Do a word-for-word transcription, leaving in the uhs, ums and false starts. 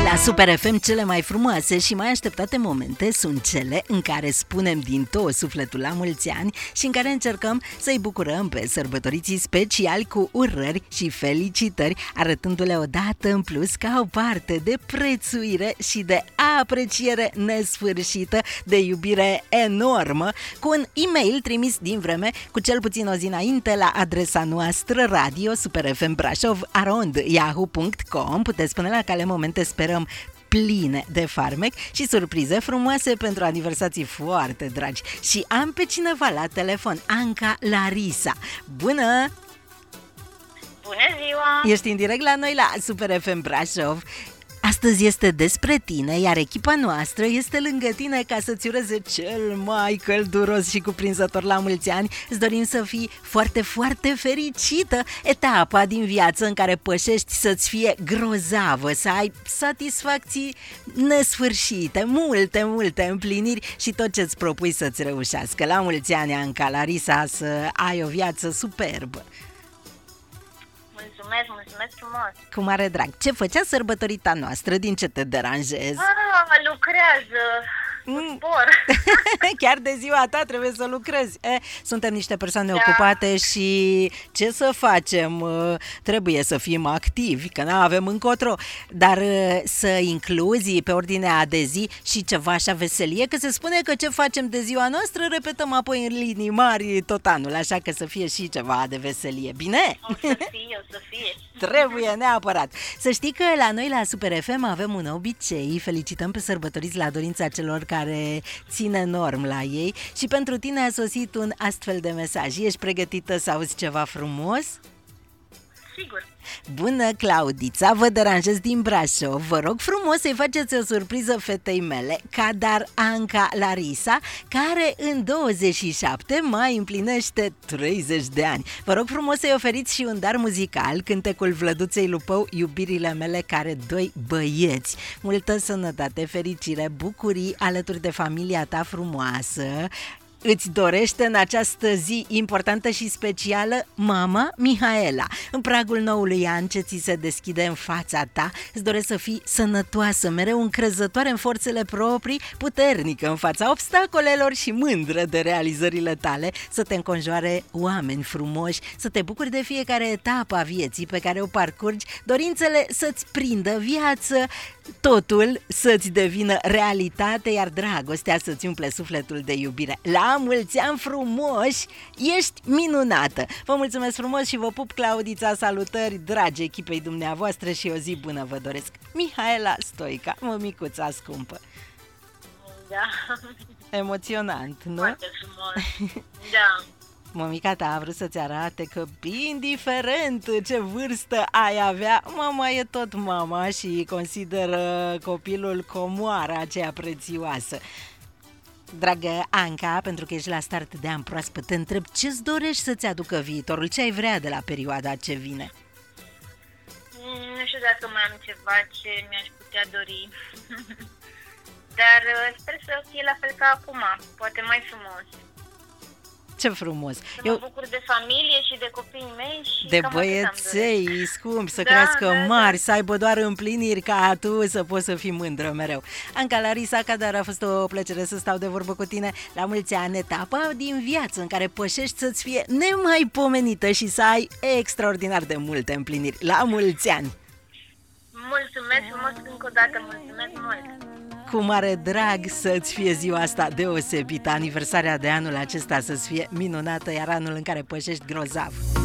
La Super F M cele mai frumoase și mai așteptate momente sunt cele în care spunem din tot sufletul la mulți ani și în care încercăm să-i bucurăm pe sărbătoriții speciali cu urări și felicitări, arătându-le odată în plus ca o parte de prețuire și de apreciere nesfârșită, de iubire enormă, cu un e-mail trimis din vreme cu cel puțin o zi înainte la adresa noastră radio superfmbrașov arond yahoo punct com. Puteți spune la cale momente, sperăm, pline de farmec și surprize frumoase pentru aniversații foarte dragi. Și am pe cineva la telefon, Anca Larisa. Bună! Bună ziua! Ești în direct la noi la Super F M Brașov. Astăzi este despre tine, iar echipa noastră este lângă tine ca să-ți ureze cel mai călduros și cuprinzător la mulți ani. Îți dorim să fii foarte, foarte fericită, etapa din viață în care pășești să-ți fie grozavă, să ai satisfacții nesfârșite, multe, multe împliniri și tot ce-ți propui să-ți reușească. La mulți ani, Anca Larisa, să ai o viață superbă. Mulțumesc, mulțumesc frumos! Cu mare drag! Ce făcea sărbătorita noastră? Din ce te deranjezi? Ah, lucrează! Mm. Spor. Chiar de ziua ta trebuie să lucrezi. E, suntem niște persoane da. ocupate și ce să facem? Trebuie să fim activi, că nu avem încotro. Dar să incluzi pe ordinea de zi și ceva așa veselie, că se spune că ce facem de ziua noastră repetăm apoi în linii mari tot anul, așa că să fie și ceva de veselie. Bine? O să fie, o să fie. Trebuie neapărat. Să știi că la noi la Super F M avem un obicei, felicităm pe sărbătoriți la dorința celor care țin enorm la ei și pentru tine a sosit un astfel de mesaj. Ești pregătită să auzi ceva frumos? Sigur. Bună, Claudița, vă deranjez din Brașov. Vă rog frumos să-i faceți o surpriză fetei mele, Cadar Anca Larisa, care în douăzeci și șapte mai împlinește treizeci de ani. Vă rog frumos să-i oferiți și un dar muzical, cântecul Vlăduței Lupău, Iubirile mele care doi băieți. Multă sănătate, fericire, bucurii alături de familia ta frumoasă. Îți dorește în această zi importantă și specială mama Mihaela. În pragul noului an ce ți se deschide în fața ta, îți doresc să fii sănătoasă, mereu încrezătoare în forțele proprii, puternică în fața obstacolelor și mândră de realizările tale, să te înconjoare oameni frumoși, să te bucuri de fiecare etapă a vieții pe care o parcurgi, dorințele să-ți prindă viață, totul să-ți devină realitate, iar dragostea să-ți umple sufletul de iubire. La mulți ani frumoși, ești minunată! Vă mulțumesc frumos și vă pup, Claudița, salutări dragi echipei dumneavoastră și o zi bună vă doresc. Mihaela Stoica, mămicuța scumpă. Da. Emoționant, nu? Foarte frumos, da. Mămica ta a vrut să-ți arate că, indiferent ce vârstă ai avea, mama e tot mama și consideră copilul comoara aceea prețioasă. Dragă Anca, pentru că ești la start de an proaspăt, te întreb ce-ți dorești să-ți aducă viitorul, ce ai vrea de la perioada ce vine? Nu știu dacă mai am ceva ce mi-aș putea dori, dar sper să fie la fel ca acum, poate mai frumos. Ce frumos! Să Eu... mă bucur de familie și de copiii mei și de băieței scumpi, să da, crească da, mari, da. Să aibă doar împliniri ca tu, să poți să fii mândră mereu. Anca Larisa, Cadar, a fost o plăcere să stau de vorbă cu tine. La mulți ani, etapa din viață în care pășești să-ți fie nemaipomenită și să ai extraordinar de multe împliniri. La mulți ani! Mulțumesc frumos încă o dată, mulțumesc mult! Cu mare drag să-ți fie ziua asta deosebită, aniversarea de anul acesta să-ți fie minunată, iar anul în care pășești grozav.